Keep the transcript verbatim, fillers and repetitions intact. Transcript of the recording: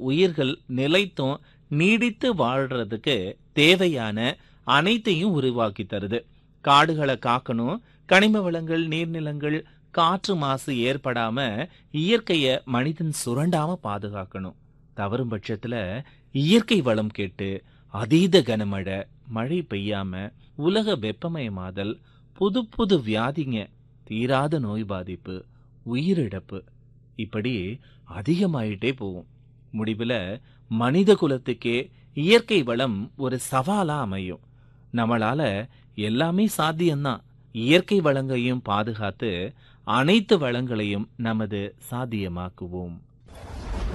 உயிர்கள் நிலைத்தும் நீடித்து வாழ்றதுக்கு தேவையான அனைத்தையும் உருவாக்கி தருது. காடுகளை காக்கணும், கனிம வளங்கள், நீர்நிலங்கள், காற்று மாசு ஏற்படாம இயற்கைய மனிதன் சுரண்டாம பாதுகாக்கணும். தவறும் பட்சத்துல இயற்கை வளம் கேட்டு அதீத கனமழை, மழை பெய்யாம உலக வெப்பமயமாதல், புது புது வியாதிங்க, தீராத நோய் பாதிப்பு, உயிரிழப்பு இப்படி அதிகமாயிட்டே போகும். முடிவுல மனித குலத்துக்கே இயற்கை வளம் ஒரு சவாலா அமையும். நம்மளால எல்லாமே சாத்தியம்தான். இயற்கை வளங்களையும் பாதுகாத்து அனைத்து வளங்களையும் நமது சாத்தியமாக்குவோம்.